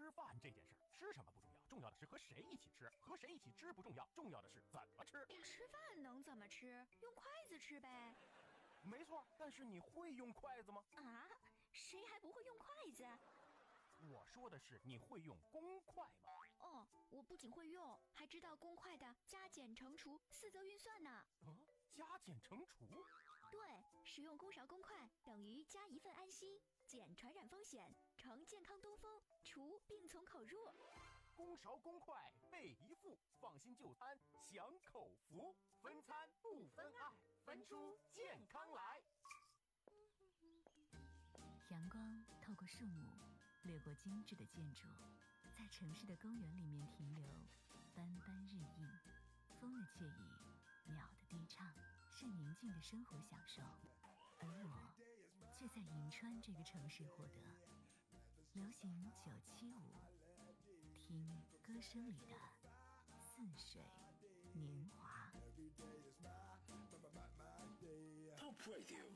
吃饭这件事儿，吃什么不重要，重要的是和谁一起吃。和谁一起吃不重要，重要的是怎么吃。 吃饭能怎么吃？用筷子吃呗。 没错，但是你会用筷子吗？ 啊，谁还不会用筷子？ 我说的是你会用公筷吗？ 哦，我不仅会用，还知道公筷的加减乘除四则运算呢。 加减乘除？ 对，使用公勺公筷等于加一份安心，减传染风险，乘健康东风，除病从口入。 公勺公筷备一副，放心就餐享口福，分餐不分爱，分出健康来。 阳光透过树木，掠过精致的建筑，在城市的公园里面停留，斑斑日映，风的惬意，鸟的低唱，是宁静的生活享受。而我却在银川这个城市获得流行975，听歌声里的似水年华。 Top Radio